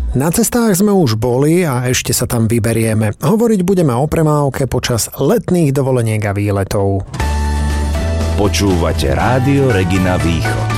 Na cestách sme už boli a ešte sa tam vyberieme. Hovoriť budeme o premávke počas letných dovoleniek a výletov. Počúvate Rádio Regina Východ.